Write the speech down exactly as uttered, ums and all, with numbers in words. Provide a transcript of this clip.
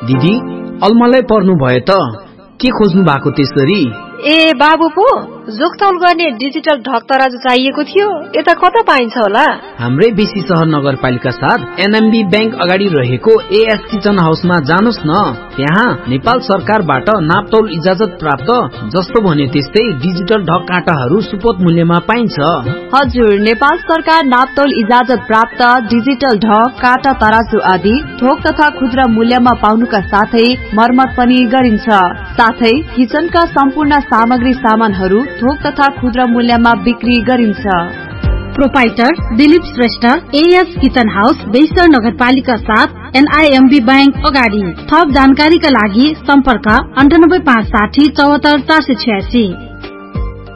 दिदी अलमलै पर्नु भयो त के खोज्नु भएको त्यसरी? ए बाबु पो जोगतौल गर्ने डिजिटल ढक तराजु चाहिएको थियो, यता कता पाइन्छ होला? हाम्रै बेसी सहर नगरपालिका साथ एनएमबी बैंक अगाडि रहेको एएस किचन हाउसमा जानुस् न। त्यहाँ नेपाल सरकारबाट नापतौल इजाजत प्राप्त जस्तो भन्यो त्यस्तै डिजिटल ढक काँटाहरू सुपथ मूल्यमा पाइन्छ। हजुर, नेपाल सरकार नापतौल इजाजत प्राप्त डिजिटल ढक काँटा तराजु आदि थोक तथा खुद्रा मूल्यमा पाउनुका साथै मर्मत पनि गरिन्छ। साथै किचनका सम्पूर्ण सामग्री सामानहरू थोक तथा खुद्रा मूल्यमा बिक्री गरिन्छ। Proprietor Dilip Shrestha, as kitchen house, बेसर नगरपालिका साथ एनआईएमबी बैंक अगाडि। थप जानकारीका लागि सम्पर्क अन्ठानब्बे पाँच साठी चौहत्तर चार सय छ्यासी।